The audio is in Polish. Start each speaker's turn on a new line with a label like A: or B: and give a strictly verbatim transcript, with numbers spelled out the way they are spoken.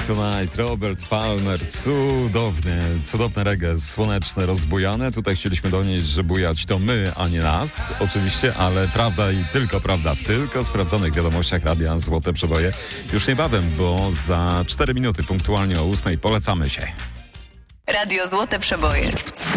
A: Tonight, Robert Palmer, cudownie, cudowne reggae, słoneczne, rozbujane. Tutaj chcieliśmy donieść, że bujać to my, a nie nas, oczywiście, ale prawda i tylko prawda w tylko sprawdzonych wiadomościach Radia Złote Przeboje. Już niebawem, bo za cztery minuty punktualnie o ósmej polecamy się.
B: Radio Złote Przeboje.